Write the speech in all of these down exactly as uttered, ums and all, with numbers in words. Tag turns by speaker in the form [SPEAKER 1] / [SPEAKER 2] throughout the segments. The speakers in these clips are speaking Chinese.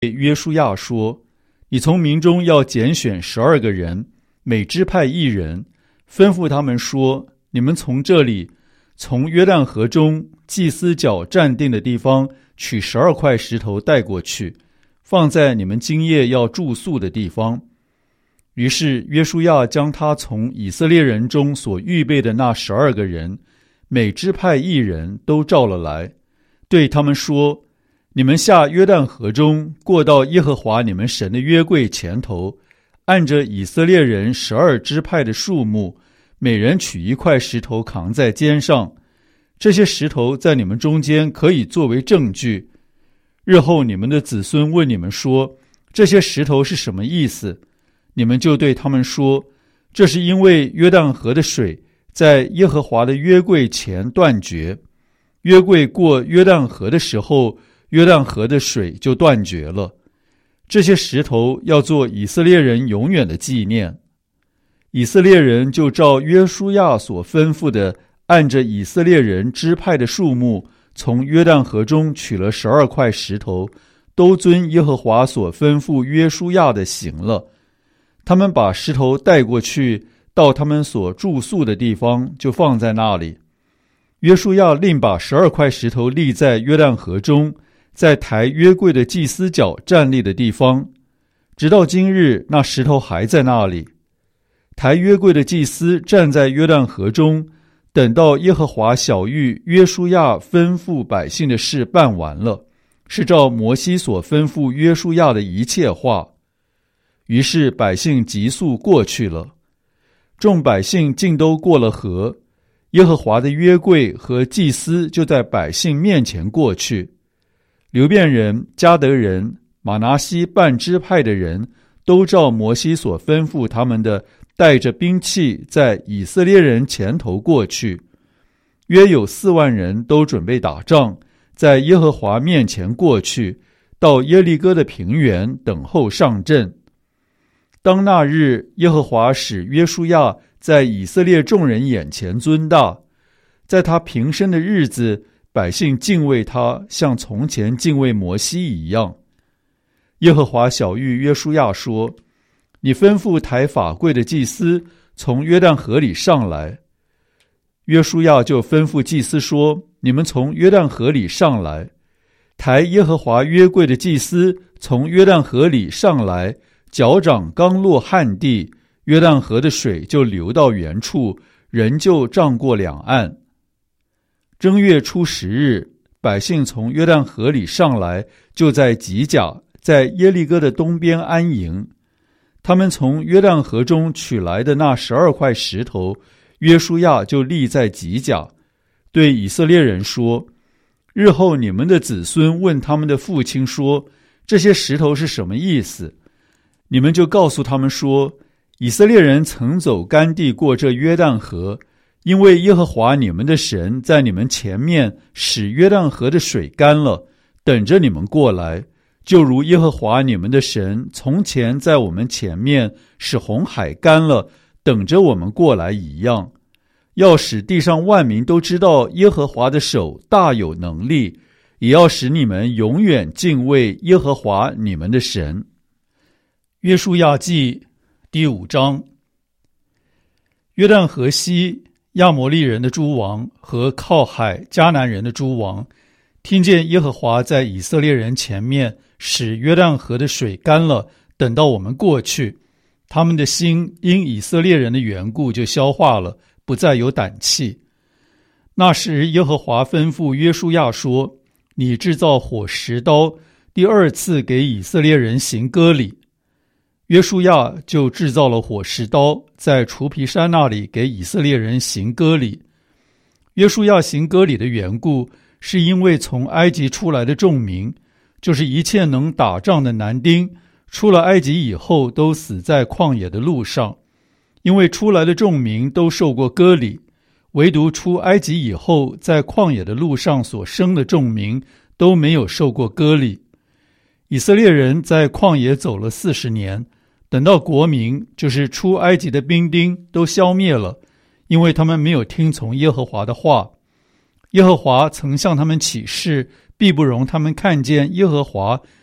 [SPEAKER 1] 约书亚说：你从民中要拣选十二个人，每支派一人，吩咐他们说：你们从这里，从约旦河中祭司脚站定的地方取十二块石头带过去，放在你们今夜要住宿的地方。于是约书亚将他从以色列人中所预备的那十二个人，每支派一人都召了来，对他们说：你们下约旦河中，过到耶和华你们神的约柜前头，按着以色列人十二支派的数目，每人取一块石头扛在肩上。这些石头在你们中间可以作为证据。日后你们的子孙问你们说：这些石头是什么意思？你们就对他们说：这是因为约旦河的水在耶和华的约柜前断绝，约柜过约旦河的时候，约旦河的水就断绝了。这些石头要做以色列人永远的纪念。以色列人就照约书亚所吩咐的，按着以色列人支派的数目，从约旦河中取了十二块石头，都遵耶和华所吩咐约书亚的行了。他们把石头带过去，到他们所住宿的地方，就放在那里。约书亚另把十二块石头立在约旦河中，在抬约柜的祭司脚站立的地方，直到今日，那石头还在那里。抬约柜的祭司站在约旦河中，等到耶和华晓谕约书亚吩咐百姓的事办完了，是照摩西所吩咐约书亚的一切话。于是百姓急速过去了。众百姓尽都过了河，耶和华的约柜和祭司就在百姓面前过去。流便人、迦得人、玛拿西半支派的人，都照摩西所吩咐他们的，带着兵器在以色列人前头过去。约有四万人都准备打仗，在耶和华面前过去，到耶利哥的平原等候上阵。当那日，耶和华使约书亚在以色列众人眼前尊大，在他平生的日子，百姓敬畏他，像从前敬畏摩西一样。耶和华晓谕约书亚说：你吩咐抬法柜的祭司从约旦河里上来。约书亚就吩咐祭司说：你们从约旦河里上来。抬耶和华约柜的祭司从约旦河里上来，脚掌刚落旱地，约旦河的水就流到原处，人就涨过两岸。正月初十日，百姓从约旦河里上来，就在吉甲，在耶利哥的东边安营。他们从约旦河中取来的那十二块石头，约书亚就立在吉甲，对以色列人说：日后你们的子孙问他们的父亲说：这些石头是什么意思？你们就告诉他们说：以色列人曾走干地过这约旦河，因为耶和华你们的神在你们前面使约旦河的水干了，等着你们过来，就如耶和华你们的神从前在我们前面使红海干了，等着我们过来一样。要使地上万民都知道耶和华的手大有能力，也要使你们永远敬畏耶和华你们的神。约书亚记第五章。约旦河西亚摩利人的诸王和靠海迦南人的诸王，听见耶和华在以色列人前面使约旦河的水干了，等到我们过去，他们的心因以色列人的缘故就消化了，不再有胆气。那时耶和华吩咐约书亚说：你制造火石刀，第二次给以色列人行割礼。约书亚就制造了火石刀，在除皮山那里给以色列人行割礼。约书亚行割礼的缘故，是因为从埃及出来的众民，就是一切能打仗的男丁，出了埃及以后都死在旷野的路上。因为出来的众民都受过割礼，唯独出埃及以后在旷野的路上所生的众民都没有受过割礼。以色列人在旷野走了四十年，等到国民，就是出埃及的兵丁都消灭了，因为他们没有听从耶和华的话。耶和华曾向他们起誓，必不容他们看见耶和华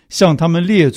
[SPEAKER 1] 向他们列